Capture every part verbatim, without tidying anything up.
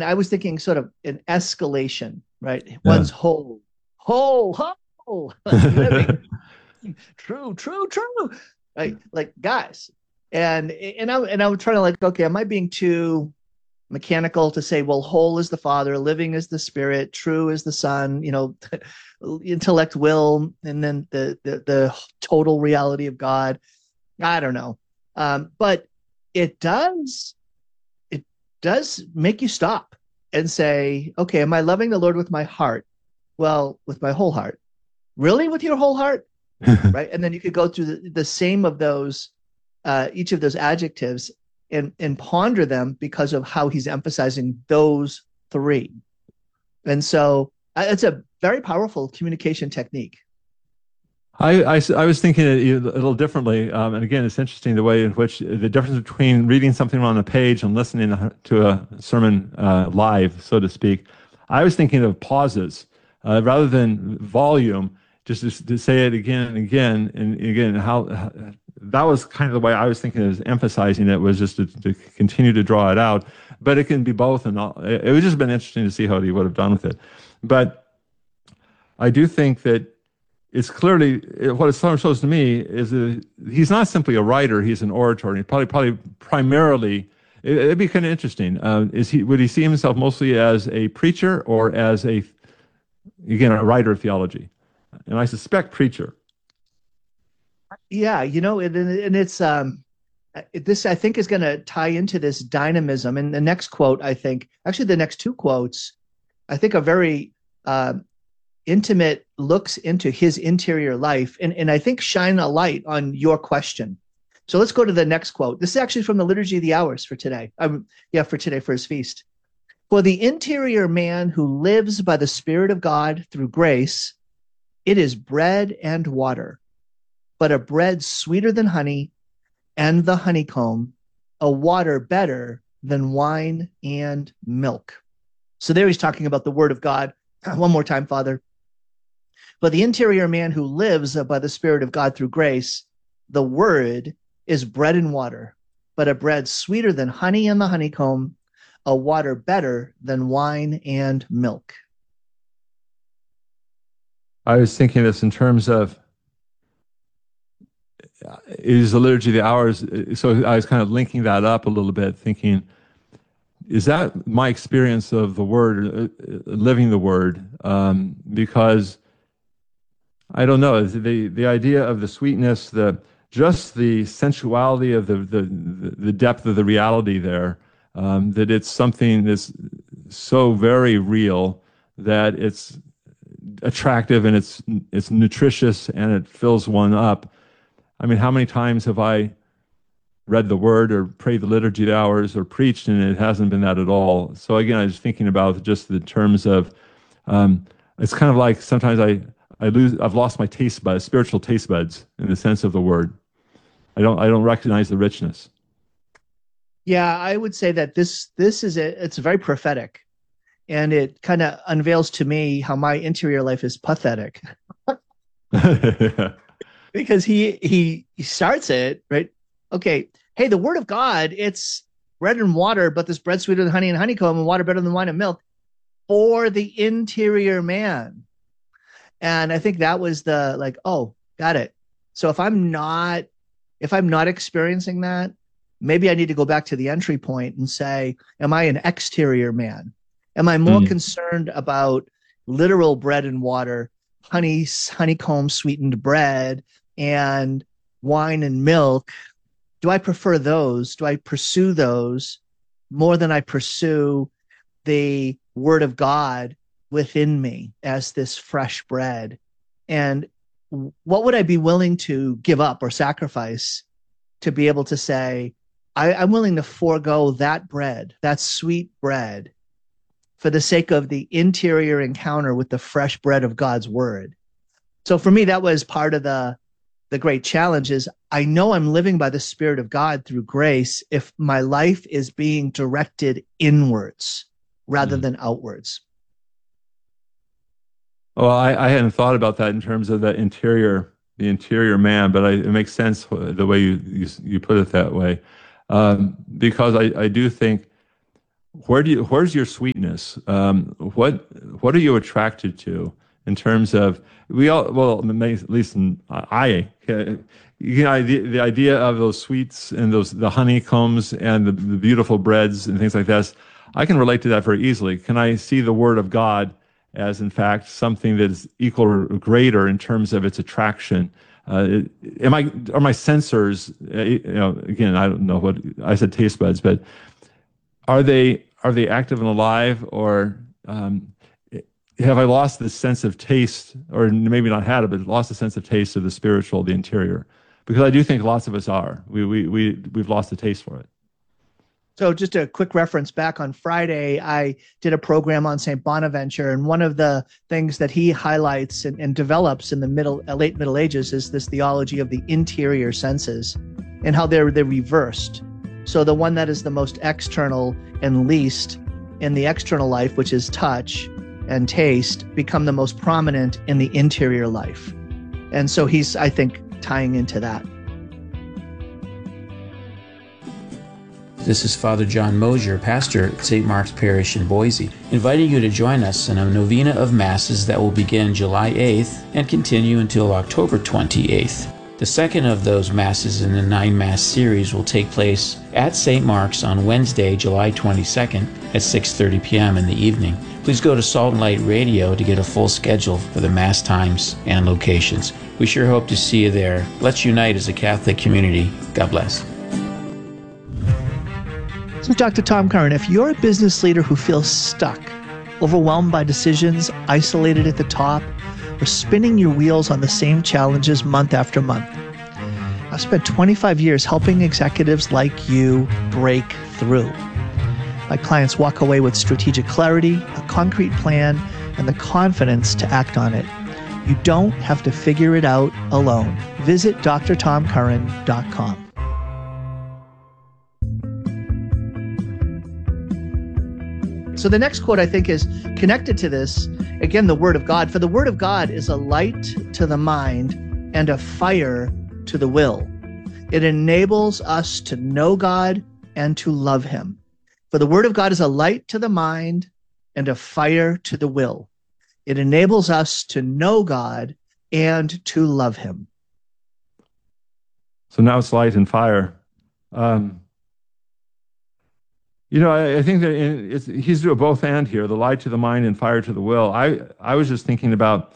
and I was thinking sort of an escalation, right? Yeah. One's whole, whole, whole, like living, true, true, true, right? Like guys, and and I and I was trying to like, okay, am I being too mechanical to say, well, whole is the Father, living is the Spirit, true is the Son, you know, intellect, will, and then the the, the total reality of God. I don't know, um, but it does it does make you stop and say, okay, am I loving the Lord with my heart? Well, with my whole heart. Really, with your whole heart, right? And then you could go through the, the same of those, uh, each of those adjectives, and and ponder them because of how he's emphasizing those three. And so uh, it's a very powerful communication technique. I, I, I was thinking it a little differently. Um, and again, it's interesting the way in which the difference between reading something on a page and listening to a sermon uh, live, so to speak. I was thinking of pauses uh, rather than volume, just to, to say it again and again and again. How, how that was kind of the way I was thinking of emphasizing it, was just to, to continue to draw it out. But it can be both, and all. It would just been interesting to see how he would have done with it. But I do think that it's clearly what it shows to me is that he's not simply a writer; he's an orator, and he probably, probably primarily. It, it'd be kind of interesting. Uh, is he would he see himself mostly as a preacher or as a, again, a writer of theology? And I suspect preacher. Yeah, you know, and, and it's um, this I think is going to tie into this dynamism. And the next quote, I think, actually, the next two quotes, I think, are very uh, intimate looks into his interior life, and, and I think shine a light on your question. So let's go to the next quote. This is actually from the Liturgy of the Hours for today. Um, yeah, for today, for his feast. For the interior man who lives by the Spirit of God through grace, it is bread and water, but a bread sweeter than honey and the honeycomb, a water better than wine and milk. So there he's talking about the Word of God. One more time, Father. But the interior man who lives by the Spirit of God through grace, the Word is bread and water, but a bread sweeter than honey and the honeycomb, a water better than wine and milk. I was thinking this in terms of, is the Liturgy of the Hours, so I was kind of linking that up a little bit, thinking, is that my experience of the Word, living the Word? Um, because I don't know, the the idea of the sweetness, the just the sensuality of the the the depth of the reality there, um, that it's something that's so very real that it's attractive and it's it's nutritious and it fills one up. I mean, how many times have I read the Word or prayed the Liturgy of the Hours or preached, and it hasn't been that at all? So again, I was thinking about just the terms of, um, it's kind of like sometimes I. I lose. I've lost my taste buds, spiritual taste buds, in the sense of the Word. I don't. I don't recognize the richness. Yeah, I would say that this this is a, it's very prophetic, and it kind of unveils to me how my interior life is pathetic. Because he he he starts it right. Okay, hey, the Word of God, it's bread and water, but this bread sweeter than honey and honeycomb, and water better than wine and milk, for the interior man. And I think that was the like, oh, got it. So if I'm not, if I'm not experiencing that, maybe I need to go back to the entry point and say, am I an exterior man? Am I more Mm. concerned about literal bread and water, honey, honeycomb sweetened bread, and wine and milk? Do I prefer those? Do I pursue those more than I pursue the Word of God within me as this fresh bread? And what would I be willing to give up or sacrifice to be able to say, I, I'm willing to forego that bread, that sweet bread, for the sake of the interior encounter with the fresh bread of God's Word? So for me, that was part of the the great challenge. Is I know I'm living by the Spirit of God through grace if my life is being directed inwards rather Mm. than outwards. Well, I, I hadn't thought about that in terms of the interior, the interior man, but I, it makes sense the way you you, you put it that way, um, because I, I do think where do you, where's your sweetness? Um, what what are you attracted to in terms of we all well at least in, I uh, you know the, the idea of those sweets and those the honeycombs and the, the beautiful breads and things like this. I can relate to that very easily. Can I see the Word of God as in fact something that is equal or greater in terms of its attraction? Uh, am I are my sensors? You know, again, I don't know what I said, taste buds, but are they are they active and alive, or um, have I lost the sense of taste, or maybe not had it, but lost the sense of taste of the spiritual, the interior? Because I do think lots of us are. We we we we've lost the taste for it. So just a quick reference, back on Friday, I did a program on Saint Bonaventure, and one of the things that he highlights and, and develops in the middle, uh, late Middle Ages is this theology of the interior senses and how they're, they're reversed. So the one that is the most external and least in the external life, which is touch and taste, become the most prominent in the interior life. And so he's, I think, tying into that. This is Father John Mosier, pastor at Saint Mark's Parish in Boise, inviting you to join us in a novena of Masses that will begin July eighth and continue until October twenty-eighth. The second of those Masses in the nine-Mass series will take place at Saint Mark's on Wednesday, July twenty-second at six thirty p.m. in the evening. Please go to Salt and Light Radio to get a full schedule for the Mass times and locations. We sure hope to see you there. Let's unite as a Catholic community. God bless. So Doctor Tom Curran, if you're a business leader who feels stuck, overwhelmed by decisions, isolated at the top, or spinning your wheels on the same challenges month after month, I've spent twenty-five years helping executives like you break through. My clients walk away with strategic clarity, a concrete plan, and the confidence to act on it. You don't have to figure it out alone. Visit d r tom curran dot com. So the next quote, I think, is connected to this. Again, the Word of God. For the Word of God is a light to the mind and a fire to the will. It enables us to know God and to love Him. For the Word of God is a light to the mind and a fire to the will. It enables us to know God and to love Him. So now it's light and fire. Um, You know, I, I think that in, it's, he's doing both and here, the light to the mind and fire to the will. I, I was just thinking about,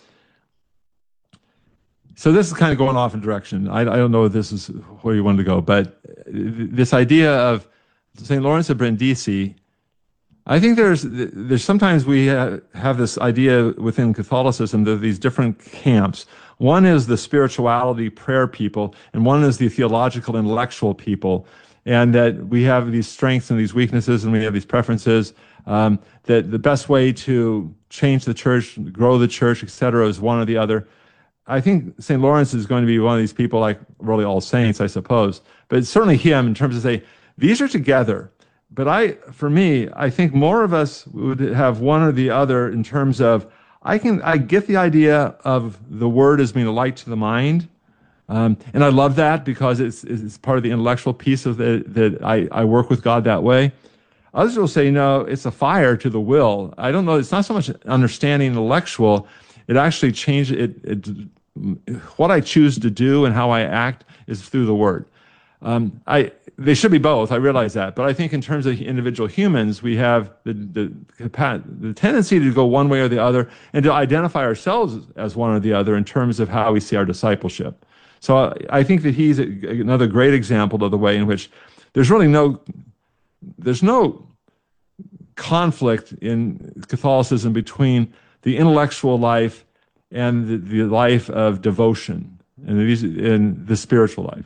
so this is kind of going off in direction. I, I don't know if this is where you wanted to go, but this idea of Saint Lawrence of Brindisi, I think there's, there's sometimes we have, have this idea within Catholicism that these different camps. One is the spirituality prayer people, and one is the theological intellectual people. And that we have these strengths and these weaknesses, and we have these preferences, um, that the best way to change the church, grow the church, et cetera, is one or the other. I think Saint Lawrence is going to be one of these people, like really all saints, I suppose. But it's certainly him in terms of say, these are together. But I, for me, I think more of us would have one or the other in terms of, I can, I get the idea of the Word as being a light to the mind. Um, and I love that because it's, it's part of the intellectual piece of it, that I, I work with God that way. Others will say, no, it's a fire to the will. I don't know. It's not so much understanding intellectual. It actually changes it, it. What I choose to do and how I act is through the Word. Um, I, they should be both. I realize that. But I think in terms of individual humans, we have the, the, the tendency to go one way or the other and to identify ourselves as one or the other in terms of how we see our discipleship. So I think that he's another great example of the way in which there's really no, there's no conflict in Catholicism between the intellectual life and the, the life of devotion and the, and the spiritual life.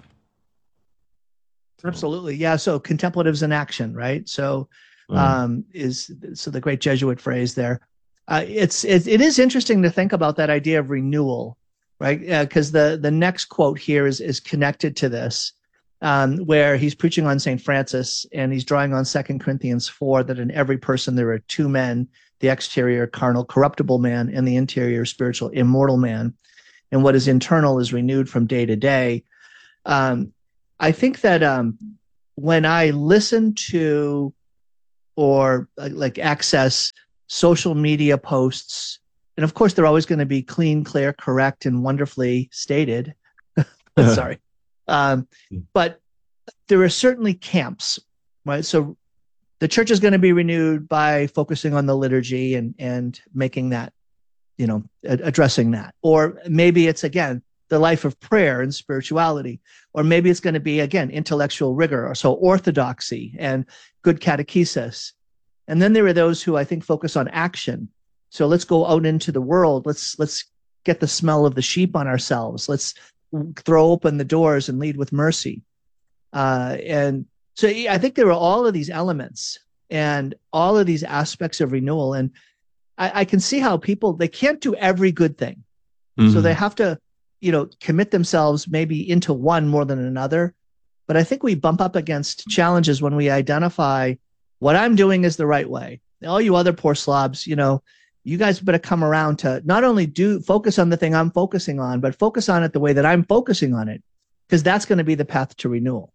Absolutely. Yeah. So contemplatives in action, right? So um, is so the great Jesuit phrase there. Uh, it's it, it is interesting to think about that idea of renewal. Right, because uh, the the next quote here is is connected to this, um, where he's preaching on Saint Francis, and he's drawing on Second Corinthians four, that in every person there are two men: the exterior carnal, corruptible man, and the interior spiritual, immortal man. And what is internal is renewed from day to day. Um, I think that um, when I listen to or uh, like access social media posts. And of course, they're always going to be clean, clear, correct, and wonderfully stated. Sorry. Um, but there are certainly camps, right? So the church is going to be renewed by focusing on the liturgy and, and making that, you know, addressing that. Or maybe it's, again, the life of prayer and spirituality. Or maybe it's going to be, again, intellectual rigor, or so orthodoxy and good catechesis. And then there are those who I think focus on action. So let's go out into the world. Let's let's get the smell of the sheep on ourselves. Let's throw open the doors and lead with mercy. Uh, and so I think there are all of these elements and all of these aspects of renewal. And I, I can see how people, they can't do every good thing. Mm-hmm. So they have to, you know, commit themselves maybe into one more than another. But I think we bump up against challenges when we identify what I'm doing is the right way. All you other poor slobs, you know, you guys better come around to not only do focus on the thing I'm focusing on, but focus on it the way that I'm focusing on it, because that's going to be the path to renewal.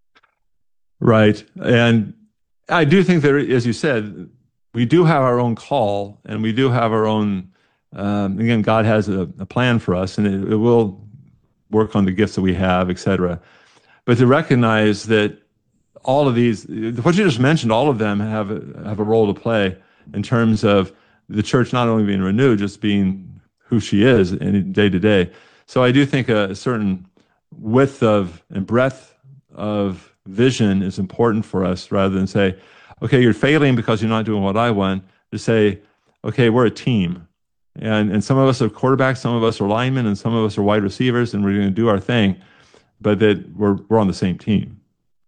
Right. And I do think that, as you said, we do have our own call, and we do have our own, um, again, God has a, a plan for us, and it, it will work on the gifts that we have, et cetera. But to recognize that all of these, what you just mentioned, all of them have a, have a role to play in terms of the church not only being renewed, just being who she is in day to day. So I do think a certain width of and breadth of vision is important for us, rather than say, okay, you're failing because you're not doing what I want, to say, okay, we're a team. And and some of us are quarterbacks, some of us are linemen, and some of us are wide receivers, and we're going to do our thing, but that we're we're on the same team.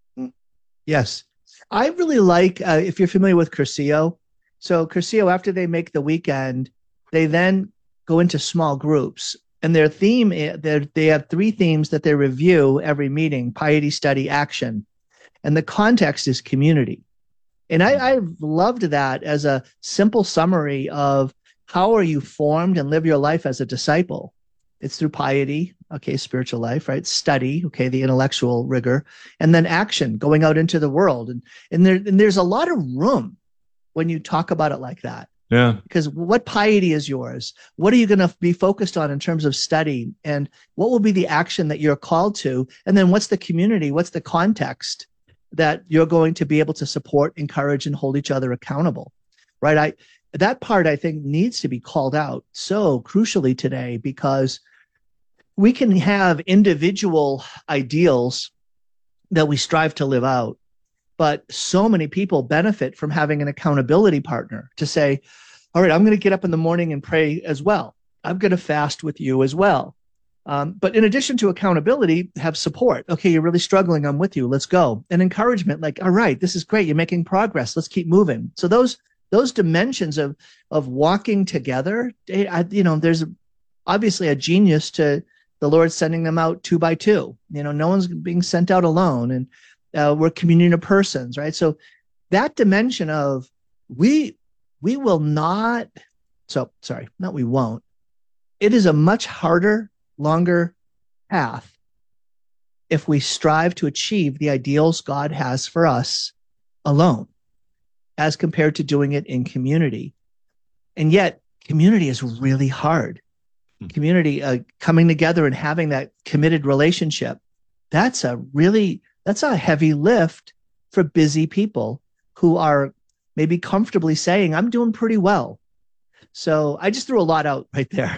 Yes. I really like, uh, if you're familiar with Cursillo. So Cursillo, after they make the weekend, they then go into small groups. And their theme, they have three themes that they review every meeting: piety, study, action. And the context is community. And I, I loved that as a simple summary of how are you formed and live your life as a disciple. It's through piety, okay, spiritual life, right? Study, okay, the intellectual rigor, and then action, going out into the world. And, and, there, and there's a lot of room when you talk about it like that. Yeah. Because what piety is yours? What are you going to be focused on in terms of study? And what will be the action that you're called to? And then what's the community? What's the context that you're going to be able to support, encourage, and hold each other accountable, right? I that part, I think, needs to be called out so crucially today, because we can have individual ideals that we strive to live out, but so many people benefit from having an accountability partner to say, all right, I'm going to get up in the morning and pray as well. I'm going to fast with you as well. Um, but in addition to accountability, have support. Okay, you're really struggling. I'm with you. Let's go. And encouragement, like, all right, this is great. You're making progress. Let's keep moving. So those those dimensions of of walking together, I, you know, there's obviously a genius to the Lord sending them out two by two. You know, no one's being sent out alone, and uh, we're communion of persons, right? So that dimension of we we will not. So sorry, not we won't. It is a much harder, longer path if we strive to achieve the ideals God has for us alone, as compared to doing it in community. And yet community is really hard. Hmm. Community, uh, coming together and having that committed relationship, that's a really, that's a heavy lift for busy people who are maybe comfortably saying, I'm doing pretty well. So I just threw a lot out right there.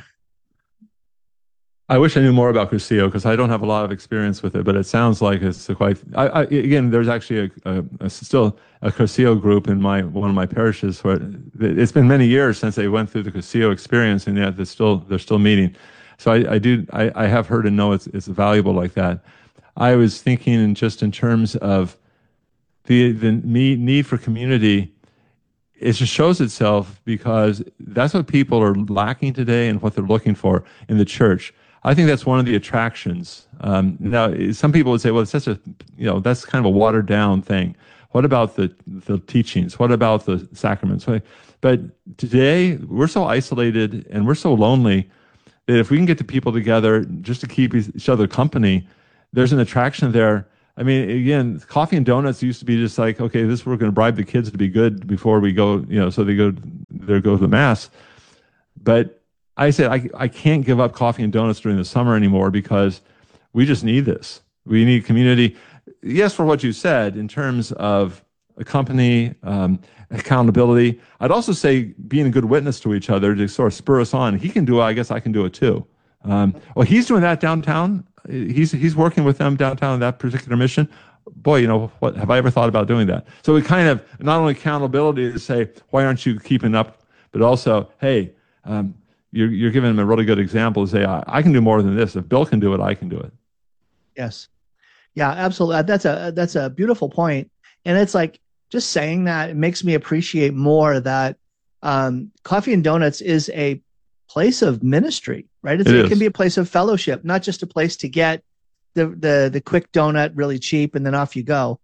I wish I knew more about Cursillo, because I don't have a lot of experience with it, but it sounds like it's a quite, I, I, again, there's actually a, a, a still a Cursillo group in my one of my parishes where it's been many years since they went through the Cursillo experience, and yet they're still, they're still meeting. So I, I do, I, I have heard and know it's, it's valuable like that. I was thinking in just in terms of the, the need for community. It just shows itself because that's what people are lacking today and what they're looking for in the church. I think that's one of the attractions. Um, now, some people would say, well, it's such a, you know, that's kind of a watered down thing. What about the, the teachings? What about the sacraments? But today, we're so isolated and we're so lonely that if we can get the people together just to keep each other company, there's an attraction there I mean, again, coffee and donuts used to be just like, okay, this we're going to bribe the kids to be good before we go, you know, so they go, they go to the mass. But I said, I, I can't give up coffee and donuts during the summer anymore because we just need this. We need community. Yes, for what you said in terms of a company, um, accountability. I'd also say being a good witness to each other to sort of spur us on. He can do it. I guess I can do it too. Um, well, he's doing that downtown. He's he's working with them downtown in that particular mission. Boy, you know, what have I ever thought about doing that? So we kind of not only accountability to say, why aren't you keeping up, but also, hey, um, you're you're giving them a really good example to say, I, I can do more than this. If Bill can do it, I can do it. Yes, yeah, absolutely. That's a that's a beautiful point, and it's like just saying that it makes me appreciate more that um, Coffee and Donuts is a place of ministry, right? It's, it, it can be a place of fellowship, not just a place to get the the the quick donut really cheap and then off you go.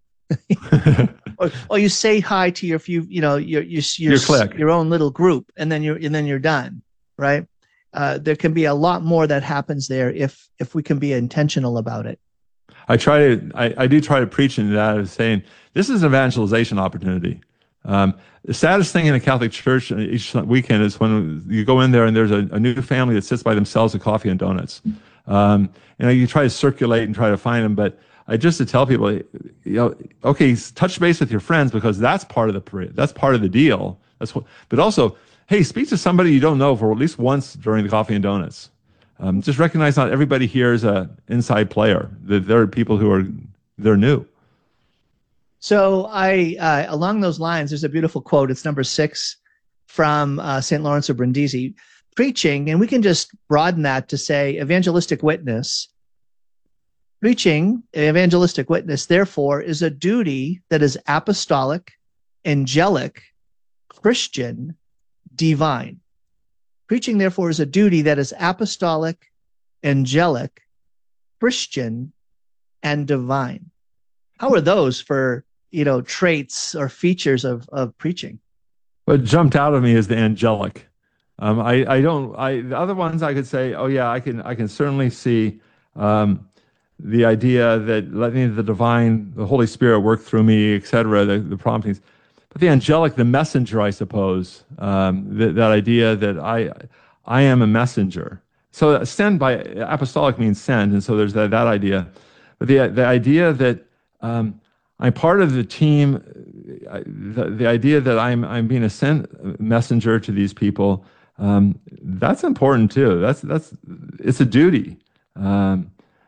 or, or you say hi to your few, you know, your your your, your, your own little group, and then you're and then you're done, right? Uh, there can be a lot more that happens there if if we can be intentional about it. I try to, I, I do try to preach into that as saying this is an evangelization opportunity. Um, the saddest thing in a Catholic church each weekend is when you go in there and there's a, a new family that sits by themselves with coffee and donuts. Um, you know, you try to circulate and try to find them, but I just to tell people, you know, okay, touch base with your friends because that's part of the parade. That's part of the deal. That's what, but also, hey, speak to somebody you don't know for at least once during the coffee and donuts. Um, just recognize not everybody here is an inside player. That there are people who are they're new. So I, uh, along those lines, there's a beautiful quote. It's number six from uh, Saint Lawrence of Brindisi, preaching, and we can just broaden that to say evangelistic witness. Preaching, evangelistic witness, therefore, is a duty that is apostolic, angelic, Christian, divine. Preaching, therefore, is a duty that is apostolic, angelic, Christian, and divine. How are those for, you know, traits or features of, of preaching? What jumped out of me is the angelic. Um, I, I don't, I, the other ones I could say, oh yeah, I can, I can certainly see um, the idea that letting the divine, the Holy Spirit work through me, et cetera, the, the promptings. But the angelic, the messenger, I suppose, um, that, that idea that I, I am a messenger. So send by apostolic means send, and so there's that, that idea. But the the idea that um, I'm part of the team, the, the idea that I'm I'm being a sent messenger to these people, um, that's important too. That's that's it's a duty. Um,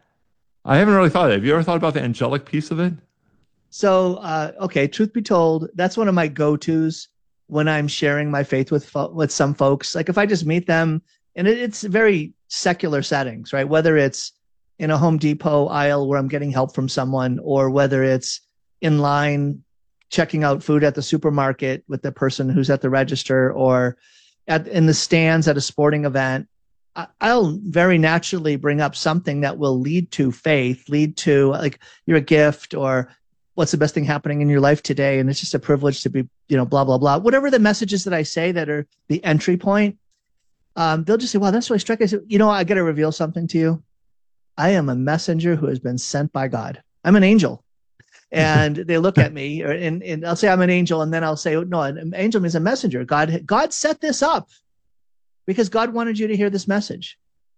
I haven't really thought of it. Have you ever thought about the angelic piece of it? So, uh, okay, truth be told, that's one of my go-tos when I'm sharing my faith with fo- with some folks. Like if I just meet them, and it, it's very secular settings, right? Whether it's in a Home Depot aisle where I'm getting help from someone, or whether it's in line checking out food at the supermarket with the person who's at the register, or at in the stands at a sporting event, I, I'll very naturally bring up something that will lead to faith, lead to like you're a gift, or what's the best thing happening in your life today? And it's just a privilege to be, you know, blah, blah, blah. Whatever the messages that I say that are the entry point, um, they'll just say, wow, that's really striking. I said, you know, I got to reveal something to you. I am a messenger who has been sent by God. I'm an angel. And they look at me or, and, and I'll say I'm an angel. And then I'll say, no, an angel means a messenger. God, God set this up because God wanted you to hear this message.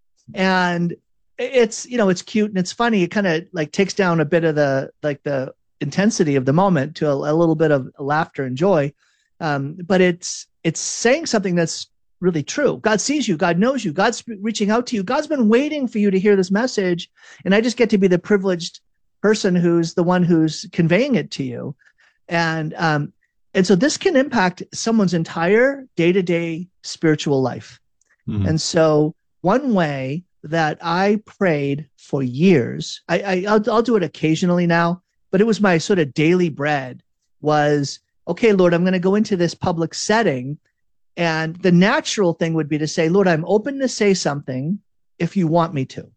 And it's, you know, it's cute and it's funny. It kind of like takes down a bit of the, like the, intensity of the moment to a, a little bit of laughter and joy. Um, but it's, it's saying something that's really true. God sees you. God knows you. God's reaching out to you. God's been waiting for you to hear this message. And I just get to be the privileged person who's the one who's conveying it to you. And, um, and so this can impact someone's entire day-to-day spiritual life. Mm-hmm. And so one way that I prayed for years, I, I I'll, I'll do it occasionally now, but it was my sort of daily bread was, okay, Lord, I'm going to go into this public setting. And the natural thing would be to say, Lord, I'm open to say something if you want me to.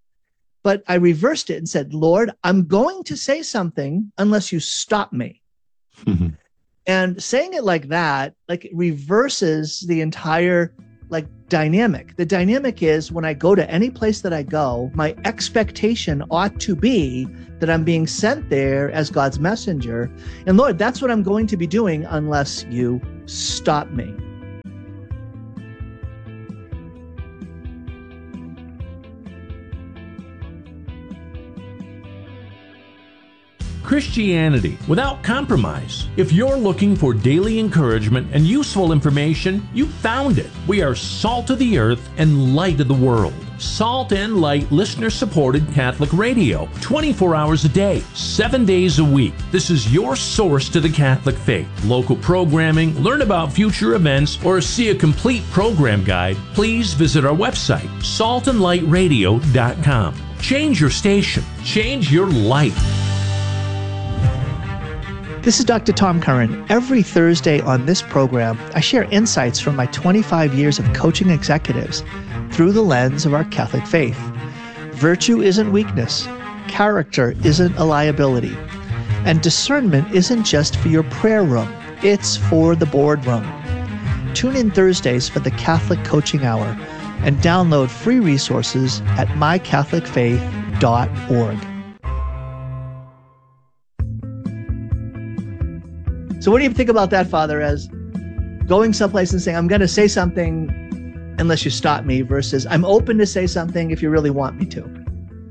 But I reversed it and said, Lord, I'm going to say something unless you stop me. Mm-hmm. And saying it like that, like it reverses the entire like dynamic. The dynamic is when I go to any place that I go, my expectation ought to be that I'm being sent there as God's messenger. And Lord, that's what I'm going to be doing unless you stop me. Christianity without compromise. If you're looking for daily encouragement and useful information, you found it. We are salt of the earth and light of the world. Salt and Light listener-supported Catholic radio, twenty-four hours a day, seven days a week. This is your source to the Catholic faith. Local programming, learn about future events, or see a complete program guide, please visit our website, salt and light radio dot com. Change your station. Change your life. This is Doctor Tom Curran. Every Thursday on this program, I share insights from my twenty-five years of coaching executives through the lens of our Catholic faith. Virtue isn't weakness. Character isn't a liability. And discernment isn't just for your prayer room. It's for the boardroom. Tune in Thursdays for the Catholic Coaching Hour and download free resources at my catholic faith dot org. So what do you think about that, Father, as going someplace and saying, I'm going to say something unless you stop me, versus I'm open to say something if you really want me to?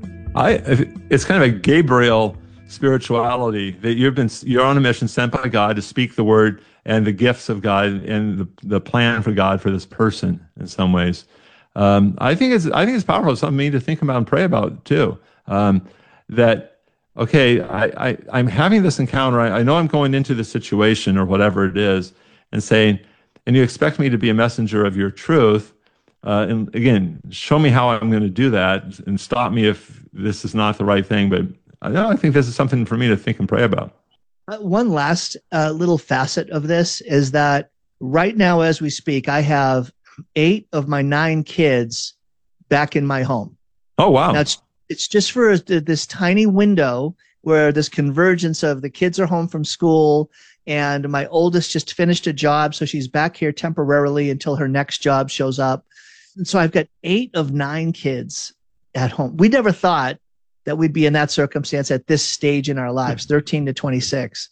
I, it's kind of a Gabriel spirituality that you've been, you're on a mission sent by God to speak the word and the gifts of God and the, the plan for God for this person in some ways. Um, I think it's, I think it's powerful. It's something me to think about and pray about too. Um, that, okay, I, I, I'm having this encounter. I, I know I'm going into the situation or whatever it is and saying, and you expect me to be a messenger of your truth. Uh, and again, show me how I'm going to do that and stop me if this is not the right thing. But I, know, I think this is something for me to think and pray about. Uh, one last uh, little facet of this is that right now, as we speak, I have eight of my nine kids back in my home. Oh, wow. Now, it's, it's just for this tiny window where this convergence of the kids are home from school and my oldest just finished a job, so she's back here temporarily until her next job shows up. And so I've got eight of nine kids at home. We never thought that we'd be in that circumstance at this stage in our lives, thirteen to twenty-six.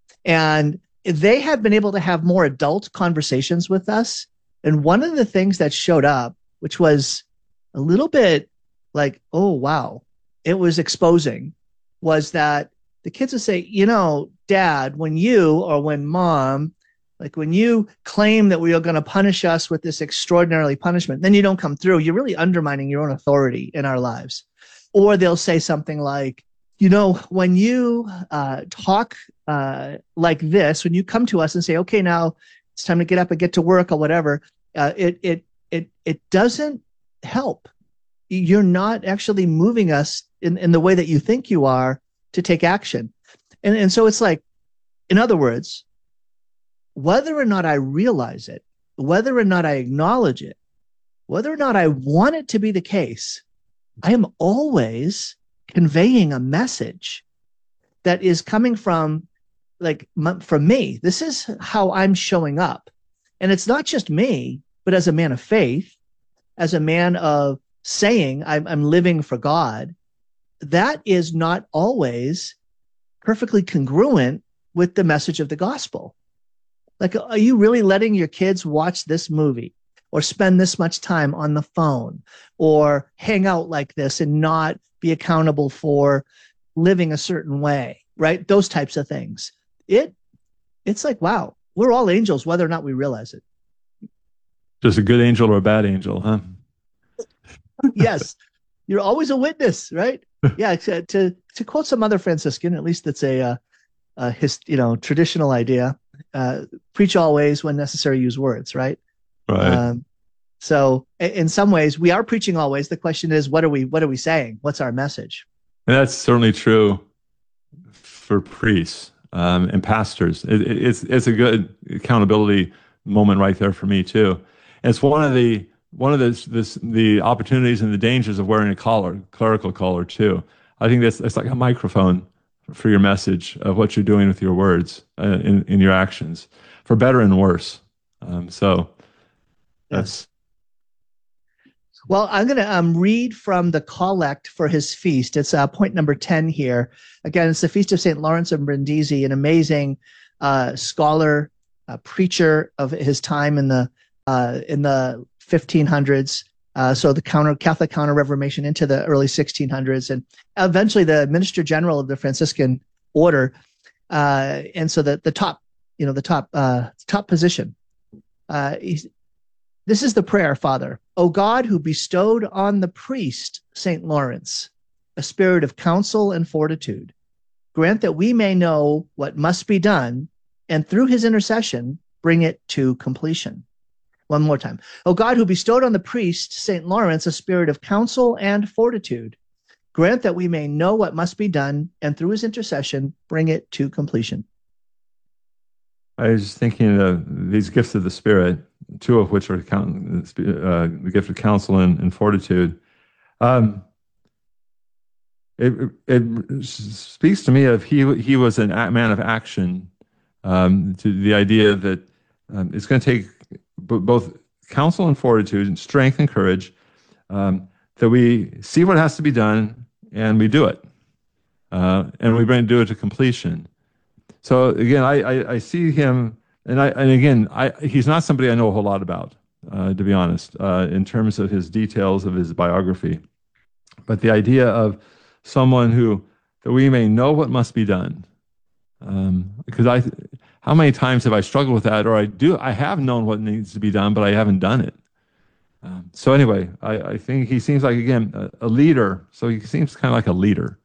And they have been able to have more adult conversations with us. And one of the things that showed up, which was a little bit like, oh, wow, it was exposing, was that the kids would say, you know, Dad, when you or when Mom, like when you claim that we are going to punish us with this extraordinarily punishment, then you don't come through. You're really undermining your own authority in our lives. Or they'll say something like, you know, when you uh, talk uh, like this, when you come to us and say, okay, now it's time to get up and get to work or whatever, uh, it it it it doesn't help. You're not actually moving us in, in the way that you think you are to take action. And, and so it's like, in other words, whether or not I realize it, whether or not I acknowledge it, whether or not I want it to be the case, I am always conveying a message that is coming from, like, from me. This is how I'm showing up. And it's not just me, but as a man of faith, as a man of saying I'm, I'm living for God, that is not always perfectly congruent with the message of the gospel. Like, are you really letting your kids watch this movie or spend this much time on the phone or hang out like this and not be accountable for living a certain way, right? Those types of things. It, it's like, wow, we're all angels, whether or not we realize it. Just a good angel or a bad angel, huh? Yes. You're always a witness, right? Yeah. To, to, to quote some other Franciscan, at least it's a, uh, a his, you know, traditional idea, uh, preach always, when necessary, use words, right? Right. Um, so in some ways we are preaching always. The question is, what are we, what are we saying? What's our message? And that's certainly true for priests um, and pastors. It, it, it's, it's a good accountability moment right there for me too. And it's one of the, one of the, this, the opportunities and the dangers of wearing a collar, clerical collar too. I think that's, it's like a microphone for your message of what you're doing with your words uh, in, in your actions, for better and worse. Um, so that's, Well, I'm going to um, read from the collect for his feast. It's uh, point number ten here. Again, it's the Feast of Saint Lawrence of Brindisi, an amazing uh, scholar, uh, preacher of his time in the uh, in the fifteen hundreds. Uh, so the counter Catholic Counter-Reformation into the early sixteen hundreds, and eventually the Minister General of the Franciscan Order. Uh, and so the the top, you know, the top uh, top position. Uh, he's, this is the prayer, Father. O God, who bestowed on the priest, Saint Lawrence, a spirit of counsel and fortitude, grant that we may know what must be done, and through his intercession, bring it to completion. One more time. O God, who bestowed on the priest, Saint Lawrence, a spirit of counsel and fortitude, grant that we may know what must be done, and through his intercession, bring it to completion. I was just thinking of these gifts of the Spirit, two of which are uh, the gift of counsel and, and fortitude. Um, it, it speaks to me of he he was a man of action, um, to the idea that um, it's going to take b- both counsel and fortitude, and strength and courage, um, that we see what has to be done and we do it, uh, and we bring do it to completion. So again, I, I, I see him, and I and again, I he's not somebody I know a whole lot about, uh, to be honest, uh, in terms of his details of his biography. But the idea of someone who that we may know what must be done, um, because I, how many times have I struggled with that, or I do I have known what needs to be done, but I haven't done it. Um, so anyway, I, I think he seems like again a, a leader. So he seems kind of like a leader.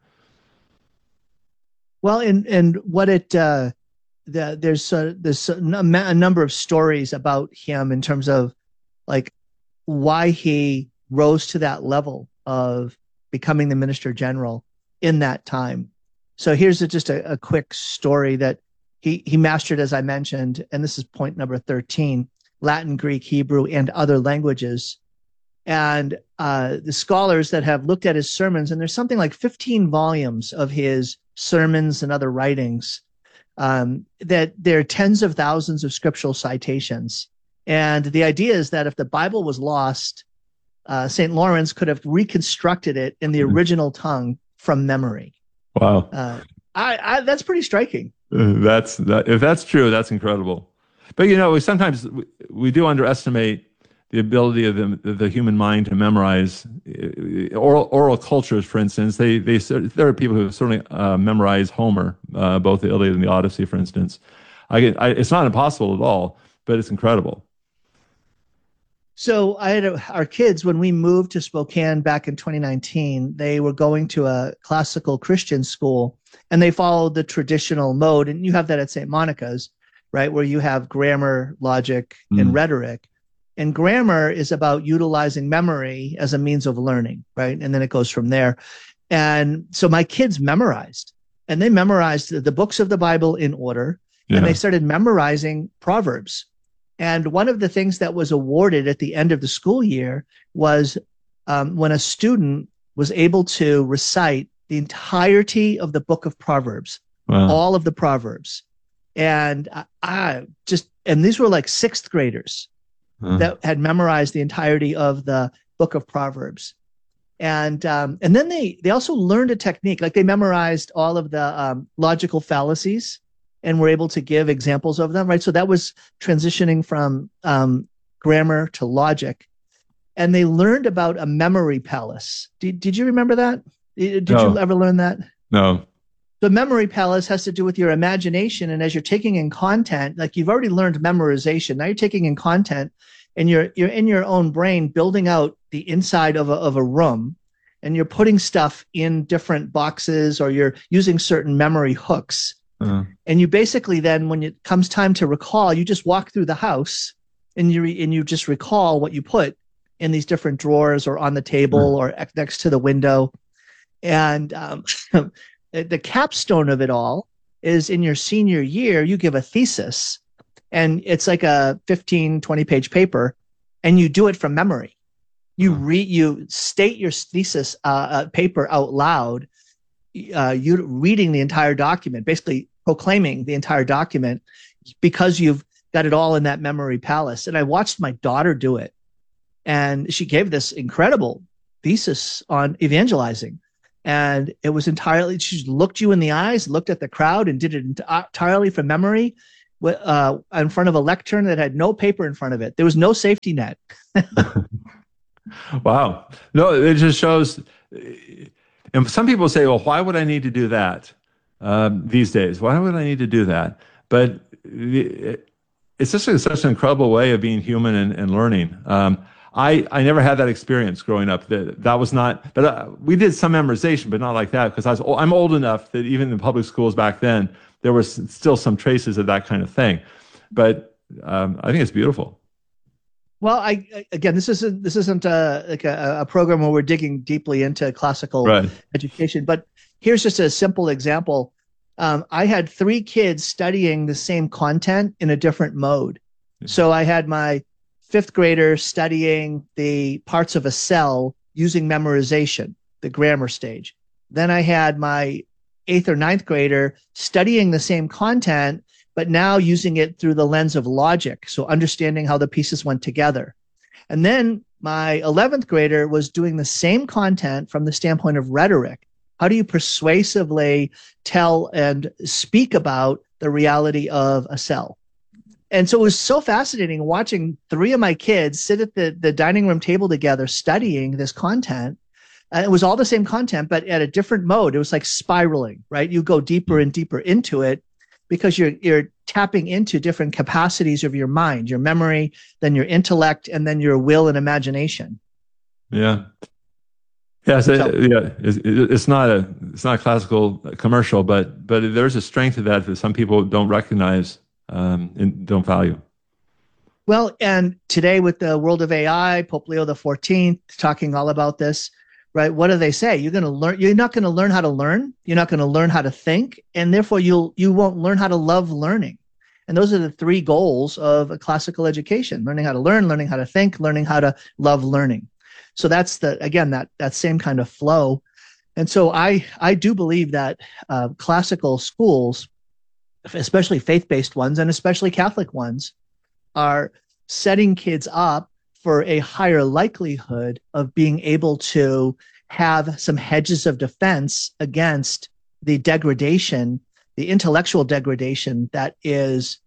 Well, and and what it uh, the, there's uh, there's a, a number of stories about him in terms of like why he rose to that level of becoming the Minister General in that time. So here's a, just a, a quick story that he he mastered, as I mentioned, and this is point number thirteen: Latin, Greek, Hebrew, and other languages. And uh, the scholars that have looked at his sermons, and there's something like fifteen volumes of his sermons and other writings, um, that there are tens of thousands of scriptural citations. And the idea is that if the Bible was lost, uh, Saint Lawrence could have reconstructed it in the original tongue from memory. Wow. Uh, I, I, that's pretty striking. Uh, that's that, if that's true, that's incredible. But you know, we sometimes we, we do underestimate the ability of the, the human mind to memorize oral oral cultures. For instance, they they there are people who certainly uh, memorize Homer, uh, both the Iliad and the Odyssey, for instance. I, I, it's not impossible at all, but it's incredible. So I had a, our kids, when we moved to Spokane back in twenty nineteen, they were going to a classical Christian school, and they followed the traditional mode. And you have that at Saint Monica's, right, where you have grammar, logic, mm. and rhetoric. And grammar is about utilizing memory as a means of learning, right? And then it goes from there. And so my kids memorized, and they memorized the books of the Bible in order, yeah. and they started memorizing Proverbs. And one of the things that was awarded at the end of the school year was um, when a student was able to recite the entirety of the book of Proverbs, wow. all of the Proverbs. And I, I just, and these were like sixth graders. Huh. That had memorized the entirety of the book of Proverbs. And um, and then they they also learned a technique, like they memorized all of the um, logical fallacies and were able to give examples of them, right? So that was transitioning from um, grammar to logic. And they learned about a memory palace. Did, did you remember that? Did no. you ever learn that? No. The memory palace has to do with your imagination. And as you're taking in content, like you've already learned memorization, now you're taking in content and you're you're in your own brain building out the inside of a, of a room, and you're putting stuff in different boxes, or you're using certain memory hooks. Uh-huh. And you basically then, when it comes time to recall, you just walk through the house and you re, and you just recall what you put in these different drawers or on the table uh-huh. or next to the window. And um, the capstone of it all is in your senior year, you give a thesis, and it's like a fifteen, twenty page paper, and you do it from memory. You read, you state your thesis uh, uh, paper out loud, uh, you reading the entire document, basically proclaiming the entire document, because you've got it all in that memory palace. And I watched my daughter do it. And she gave this incredible thesis on evangelizing. And it was entirely, she looked you in the eyes, looked at the crowd, and did it entirely from memory uh, in front of a lectern that had no paper in front of it. There was no safety net. Wow. No, it just shows. And some people say, well, why would I need to do that um, these days? Why would I need to do that? But it, it's just a, such an incredible way of being human and, and learning. Um, I, I never had that experience growing up. That that was not, but uh, we did some memorization, but not like that, because I was I'm old enough that even in public schools back then, there was still some traces of that kind of thing. But um, I think it's beautiful. Well, I again, this isn't this isn't a, like a, a program where we're digging deeply into classical right. education, but here's just a simple example. Um, I had three kids studying the same content in a different mode. Mm-hmm. So I had my fifth grader studying the parts of a cell using memorization, the grammar stage. Then I had my eighth or ninth grader studying the same content, but now using it through the lens of logic. So understanding how the pieces went together. And then my eleventh grader was doing the same content from the standpoint of rhetoric. How do you persuasively tell and speak about the reality of a cell? And so it was so fascinating watching three of my kids sit at the, the dining room table together studying this content. And it was all the same content, but at a different mode. It was like spiraling, right? You go deeper and deeper into it because you're you're tapping into different capacities of your mind, your memory, then your intellect, and then your will and imagination. Yeah. Yeah, so, So- yeah. It's, it's not a it's not a classical commercial, but but there's a strength to that that some people don't recognize um, and don't value. Well, and today with the world of A I, Pope Leo the fourteenth talking all about this, right? What do they say? You're going to learn. You're not going to learn how to learn. You're not going to learn how to think, and therefore you'll you won't learn how to love learning. And those are the three goals of a classical education: learning how to learn, learning how to think, learning how to love learning. So that's the again that that same kind of flow. And so I I do believe that uh, classical schools, especially faith-based ones and especially Catholic ones, are setting kids up for a higher likelihood of being able to have some hedges of defense against the degradation, the intellectual degradation that is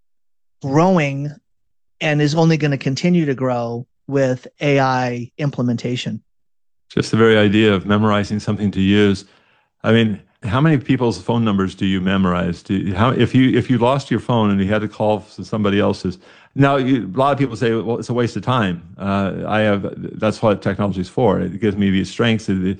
growing and is only going to continue to grow with A I implementation. Just the very idea of memorizing something to use. I mean, how many people's phone numbers do you memorize? Do you, how if you if you lost your phone and you had to call to somebody else's? Now, you, a lot of people say, well, it's a waste of time. Uh, I have that's what technology is for. It gives me these strengths, and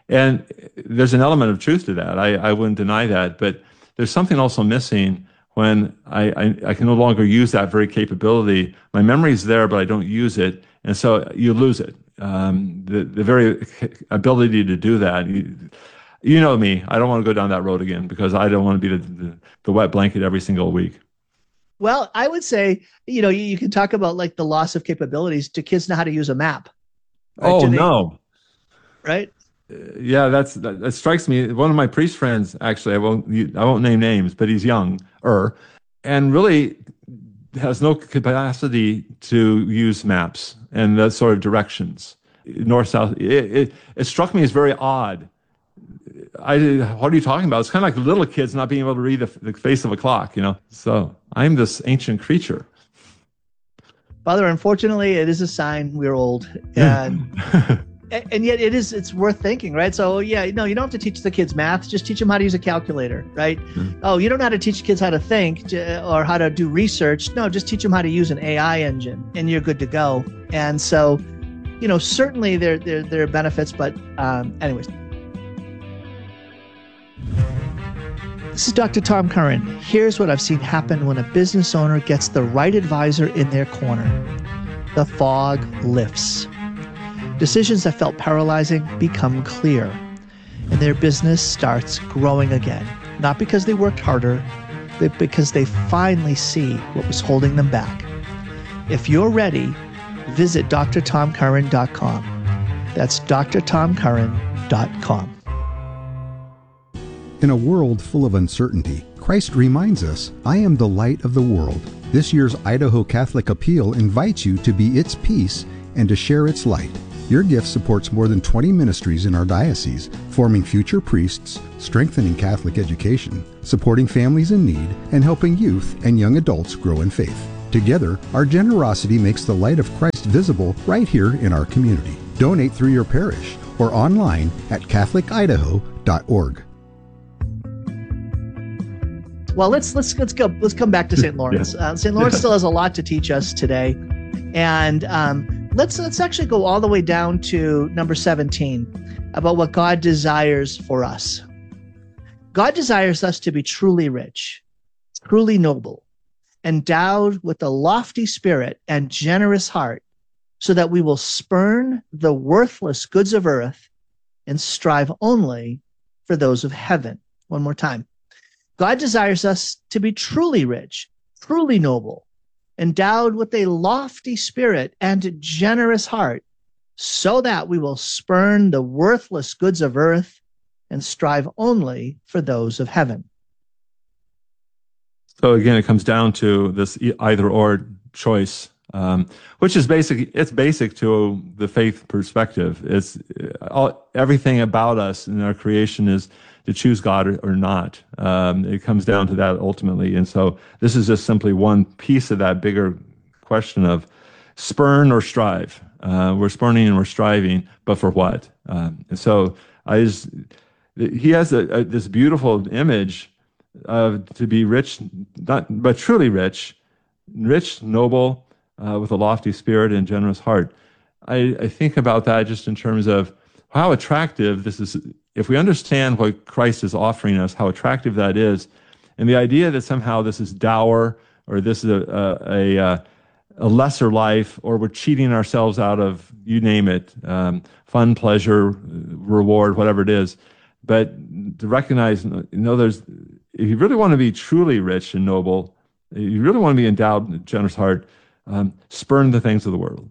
there's an element of truth to that. I, I wouldn't deny that, but there's something also missing when I, I I can no longer use that very capability. My memory is there, but I don't use it, and so you lose it. Um, the the very ability to do that. You, You know me. I don't want to go down that road again because I don't want to be the, the, the wet blanket every single week. Well, I would say, you know, you, you can talk about like the loss of capabilities. Do kids know how to use a map? Right? Oh, Do they, no. Right? Uh, yeah, that's that, that strikes me. One of my priest friends, actually, I won't I won't name names, but he's younger and really has no capacity to use maps and that sort of directions, north, south. It, it, it struck me as very odd. I, what are you talking about? It's kind of like little kids not being able to read the, the face of a clock, you know? So I'm this ancient creature. Father, unfortunately, it is a sign we're old. And and yet it is, it's worth thinking, right? So yeah, no, you don't have to teach the kids math. Just teach them how to use a calculator, right? Mm-hmm. Oh, you don't know how to teach kids how to think or how to do research. No, just teach them how to use an A I engine and you're good to go. And so, you know, certainly there, there, there are benefits, but um, anyways. This is Doctor Tom Curran. Here's what I've seen happen when a business owner gets the right advisor in their corner. The fog lifts. Decisions that felt paralyzing become clear, and their business starts growing again. Not because they worked harder, but because they finally see what was holding them back. If you're ready, visit D R tom curran dot com. That's D R tom curran dot com. In a world full of uncertainty, Christ reminds us, I am the light of the world. This year's Idaho Catholic Appeal invites you to be its peace and to share its light. Your gift supports more than twenty ministries in our diocese, forming future priests, strengthening Catholic education, supporting families in need, and helping youth and young adults grow in faith. Together, our generosity makes the light of Christ visible right here in our community. Donate through your parish or online at catholic idaho dot org. Well, let's let's let's go. Let's come back to Saint Lawrence. Yeah. Uh, Saint Lawrence Yeah. still has a lot to teach us today, and um, let's let's actually go all the way down to number seventeen about what God desires for us. God desires us to be truly rich, truly noble, endowed with a lofty spirit and generous heart, so that we will spurn the worthless goods of earth and strive only for those of heaven. One more time. God desires us to be truly rich, truly noble, endowed with a lofty spirit and generous heart, so that we will spurn the worthless goods of earth and strive only for those of heaven. So again, it comes down to this either or choice, um, which is basic. It's basic to the faith perspective. It's all, everything about us in our creation is to choose God or, or not. Um, it comes down to that ultimately. And so this is just simply one piece of that bigger question of spurn or strive. Uh, we're spurning and we're striving, but for what? Um, and so I just, he has a, a, this beautiful image of to be rich, not but truly rich, rich, noble, uh, with a lofty spirit and generous heart. I, I think about that just in terms of how attractive this is. If we understand what Christ is offering us, how attractive that is, and the idea that somehow this is dour or this is a a, a, a lesser life, or we're cheating ourselves out of, you name it, um, fun, pleasure, reward, whatever it is. But to recognize, you know, there's, if you really want to be truly rich and noble, you really want to be endowed with a generous heart, um, spurn the things of the world.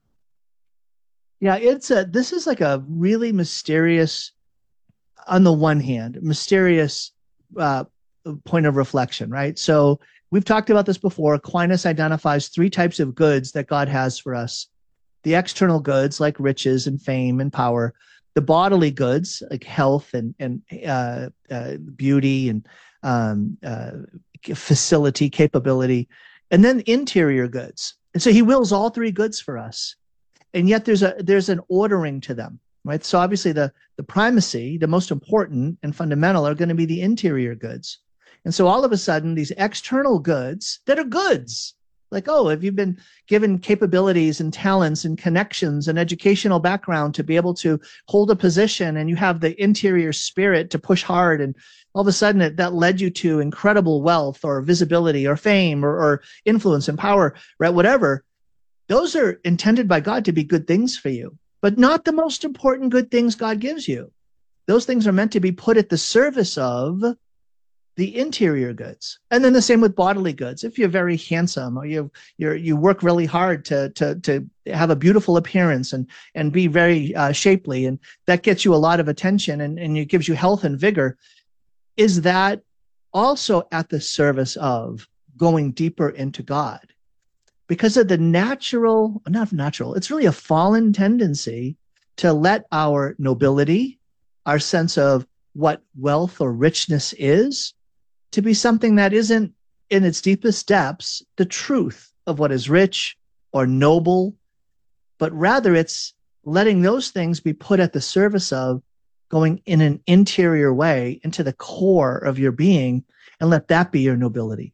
Yeah, it's a, this is like a really mysterious, on the one hand, mysterious uh, point of reflection, right? So we've talked about this before. Aquinas identifies three types of goods that God has for us. The external goods, like riches and fame and power. The bodily goods, like health and, and uh, uh, beauty and um, uh, facility, capability. And then interior goods. And so he wills all three goods for us. And yet there's a there's an ordering to them. Right. So obviously the, the primacy, the most important and fundamental are going to be the interior goods. And so all of a sudden, these external goods that are goods, like, oh, have you been given capabilities and talents and connections and educational background to be able to hold a position, and you have the interior spirit to push hard, and all of a sudden it, that led you to incredible wealth or visibility or fame or, or influence and power, right? Whatever. Those are intended by God to be good things for you, but not the most important good things God gives you. Those things are meant to be put at the service of the interior goods. And then the same with bodily goods. If you're very handsome, or you you you work really hard to to to have a beautiful appearance and and be very uh, shapely, and that gets you a lot of attention and, and it gives you health and vigor, is that also at the service of going deeper into God? Because of the natural, not natural, it's really a fallen tendency to let our nobility, our sense of what wealth or richness is, to be something that isn't in its deepest depths the truth of what is rich or noble, but rather it's letting those things be put at the service of going in an interior way into the core of your being, and let that be your nobility.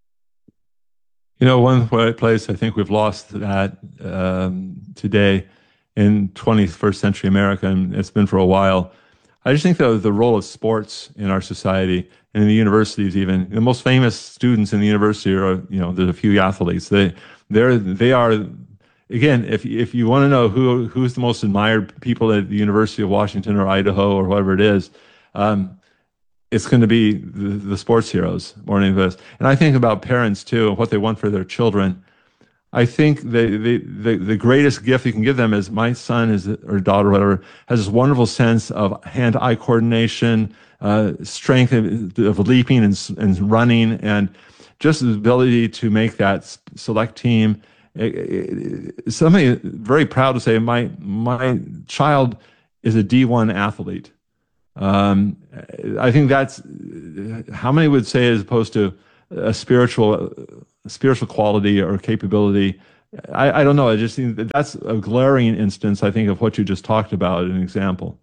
You know, one place I think we've lost that um, today in twenty-first century America, and it's been for a while. I just think that the role of sports in our society and in the universities, even the most famous students in the university are, you know, there's a few athletes. They, they're, they are, again, if if you want to know who who's the most admired people at the University of Washington or Idaho or whatever it is, um, it's going to be the, the sports heroes more than anything else. And I think about parents too, and what they want for their children. I think the, the, the, the greatest gift you can give them is, my son is, or daughter, or whatever, has this wonderful sense of hand-eye coordination, uh, strength of, of leaping and, and running, and just the ability to make that select team. It, it, something very proud to say my my child is a D one athlete. Um, I think that's how many would say, as opposed to a spiritual a spiritual quality or capability. I, I don't know. I just think that that's a glaring instance, I think, of what you just talked about, an example.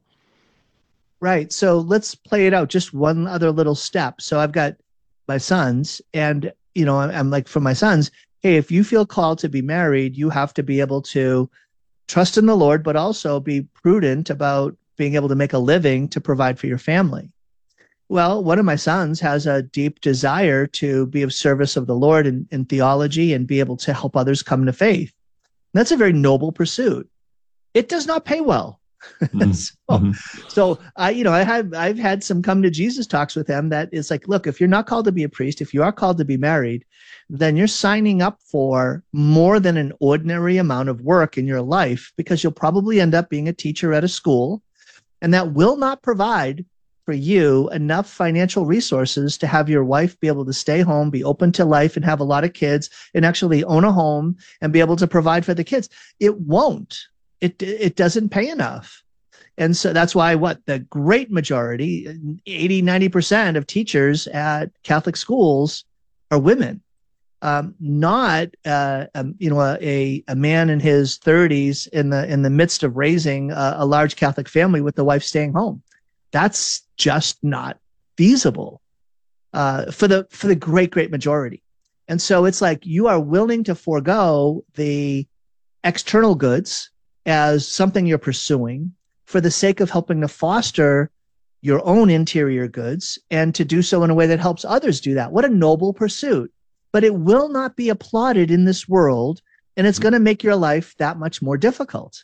Right. So let's play it out. Just one other little step. So I've got my sons, and, you know, I'm, I'm like, for my sons, hey, if you feel called to be married, you have to be able to trust in the Lord, but also be prudent about being able to make a living to provide for your family. Well, one of my sons has a deep desire to be of service of the Lord in, in theology and be able to help others come to faith. And that's a very noble pursuit. It does not pay well. Mm-hmm. so, mm-hmm. so I, you know, I have, I've had some come to Jesus talks with him that is like, look, if you're not called to be a priest, if you are called to be married, then you're signing up for more than an ordinary amount of work in your life, because you'll probably end up being a teacher at a school, and that will not provide for you enough financial resources to have your wife be able to stay home, be open to life, and have a lot of kids, and actually own a home and be able to provide for the kids. It won't. It it doesn't pay enough. And so that's why what the great majority, eighty, ninety percent of teachers at Catholic schools are women. Um, not uh, um, you know a a man in his thirties in the in the midst of raising a, a large Catholic family with the wife staying home. That's just not feasible uh, for the for the great great majority. And so it's like you are willing to forego the external goods as something you're pursuing for the sake of helping to foster your own interior goods, and to do so in a way that helps others do that. What a noble pursuit. But it will not be applauded in this world, and it's going to make your life that much more difficult.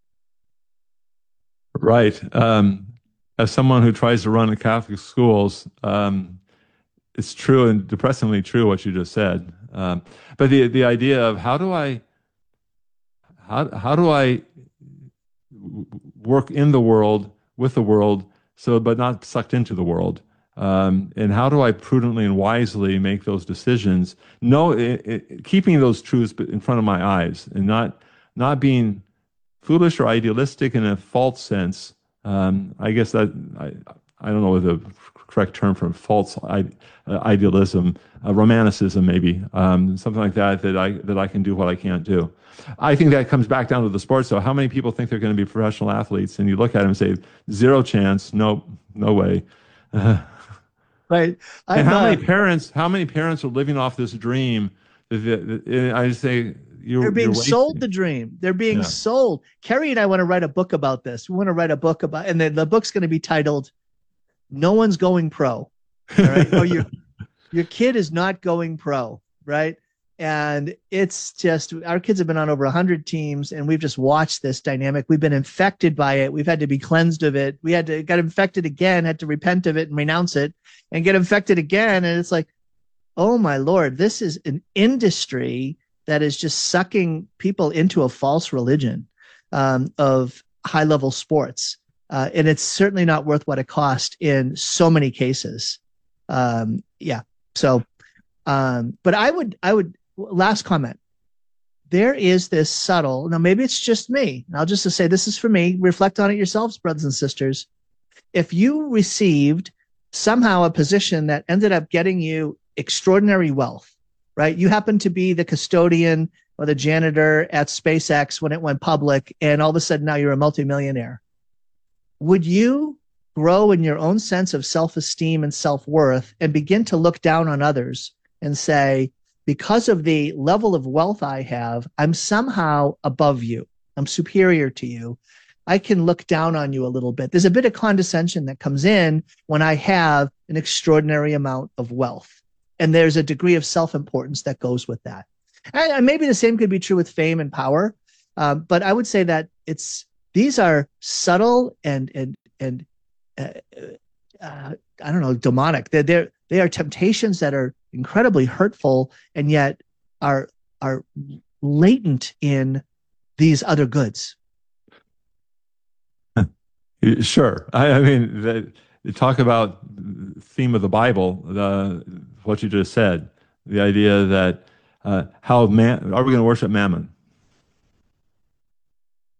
Right. Um, as someone who tries to run a Catholic schools, um, it's true and depressingly true what you just said. Um, but the the idea of how do I how how do I work in the world with the world, so but not sucked into the world. Um, and how do I prudently and wisely make those decisions? No, it, it, keeping those truths in front of my eyes, and not not being foolish or idealistic in a false sense. Um, I guess that I I don't know the correct term for false I, uh, idealism, uh, romanticism maybe, um, something like that. That I that I can do what I can't do. I think that comes back down to the sports. So how many people think they're going to be professional athletes? And you look at them and say, zero chance. Nope, no way. Uh, Right. And I'm, how uh, many parents? How many parents are living off this dream? That, that, that, I just say you're they're being you're sold the dream. They're being Yeah. sold. Carrie and I want to write a book about this. We want to write a book about, and then the book's going to be titled "No One's Going Pro." All right. Oh, your your kid is not going pro, right? And it's just, our kids have been on over a hundred teams, and we've just watched this dynamic. We've been infected by it. We've had to be cleansed of it. We had to got infected again, had to repent of it and renounce it, and get infected again. And it's like, oh my Lord, this is an industry that is just sucking people into a false religion um, of high level sports. Uh, and it's certainly not worth what it cost in so many cases. Um, yeah. So, um, but I would, I would, last comment. There is this subtle, now maybe it's just me. I'll just say this is for me. Reflect on it yourselves, brothers and sisters. If you received somehow a position that ended up getting you extraordinary wealth, right? You happen to be the custodian or the janitor at SpaceX when it went public, and all of a sudden now you're a multimillionaire. Would you grow in your own sense of self-esteem and self-worth and begin to look down on others and say, because of the level of wealth I have, I'm somehow above you. I'm superior to you. I can look down on you a little bit. There's a bit of condescension that comes in when I have an extraordinary amount of wealth. And there's a degree of self-importance that goes with that. And maybe the same could be true with fame and power. Um, but I would say that it's, these are subtle and, and, and, uh, uh, I don't know, demonic. They're, they're, they are temptations that are incredibly hurtful, and yet are are latent in these other goods. Sure. I, I mean, the, you talk about the theme of the Bible, the, what you just said, the idea that uh, how man, are we going to worship mammon?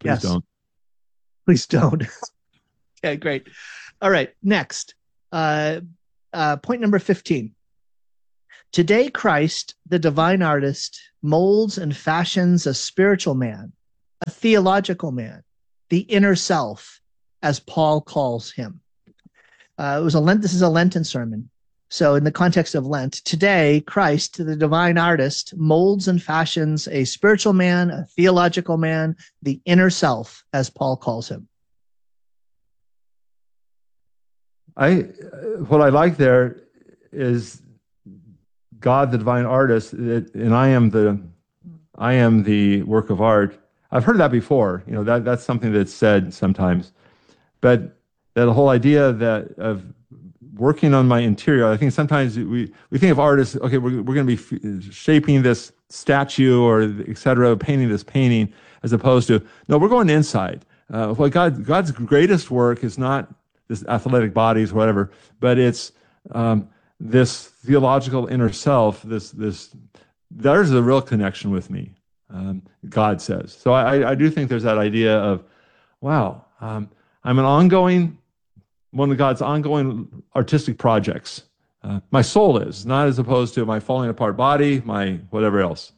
Please yes. don't. Please don't. Okay, great. All right, next. Uh, uh, point number fifteen. Today, Christ, the divine artist, molds and fashions a spiritual man, a theological man, the inner self, as Paul calls him. Uh, it was a Lent. This is a Lenten sermon. So in the context of Lent, today, Christ, the divine artist, molds and fashions a spiritual man, a theological man, the inner self, as Paul calls him. I, what I like there is God, the divine artist, and I am the, I am the work of art. I've heard that before. You know, that that's something that's said sometimes, but that whole idea that of working on my interior. I think sometimes we we think of artists. Okay, we're we're going to be shaping this statue or et cetera, painting this painting, as opposed to no, we're going inside. Uh, what God God's greatest work is not this athletic bodies, or whatever, but it's um, this theological inner self. This this there's a real connection with me. Um, God says. So I I do think there's that idea of, wow, um, I'm an ongoing. One of God's ongoing artistic projects. Uh, my soul is, not as opposed to my falling apart body, my whatever else.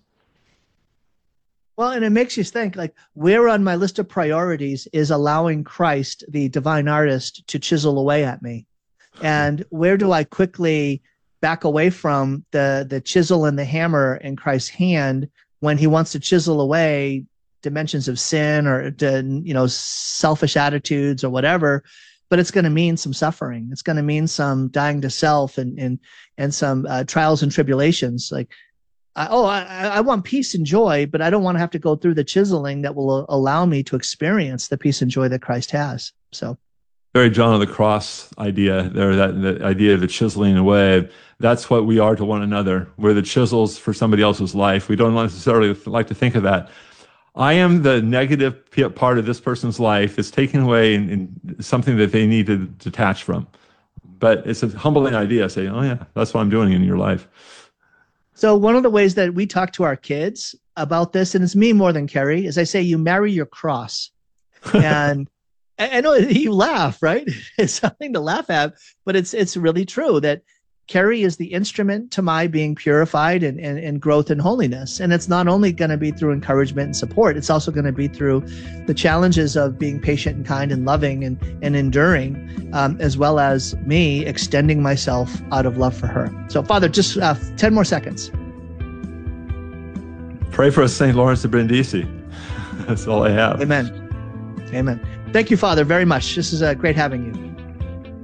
Well, and it makes you think, like, where on my list of priorities is allowing Christ, the divine artist, to chisel away at me? And where do I quickly back away from the, the chisel and the hammer in Christ's hand when he wants to chisel away dimensions of sin or, you know, selfish attitudes or whatever? But it's going to mean some suffering. It's going to mean some dying to self and and and some uh, trials and tribulations. Like, I, oh, I, I want peace and joy, but I don't want to have to go through the chiseling that will allow me to experience the peace and joy that Christ has. So, very John of the Cross idea there. That the idea of the chiseling away. That's what we are to one another. We're the chisels for somebody else's life. We don't necessarily like to think of that. I am the negative part of this person's life that's taken away in, in something that they need to detach from. But it's a humbling idea, saying, oh yeah, that's what I'm doing in your life. So one of the ways that we talk to our kids about this, and it's me more than Kerry, is I say, you marry your cross. And I know you laugh, right? It's something to laugh at, but it's it's really true that Kerry is the instrument to my being purified and, and, and growth in holiness. And it's not only going to be through encouragement and support, it's also going to be through the challenges of being patient and kind and loving and, and enduring, um, as well as me extending myself out of love for her. So, Father, just uh, ten more seconds. Pray for us, Saint Lawrence of Brindisi. That's all I have. Amen. Amen. Thank you, Father, very much. This is uh, great having you.